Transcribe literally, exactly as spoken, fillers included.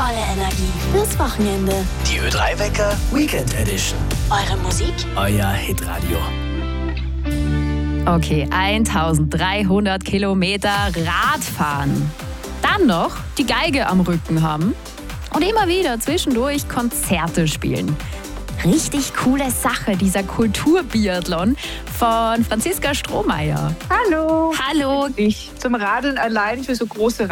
Volle Energie fürs Wochenende. Die Ö drei Wecker Weekend Edition. Eure Musik, euer Hitradio. Okay, eintausenddreihundert Kilometer Radfahren. Dann noch die Geige am Rücken haben und immer wieder zwischendurch Konzerte spielen. Richtig coole Sache, dieser Kulturbiathlon von Franziska Strohmeier. Hallo. Hallo. Ich zum Radeln allein für so große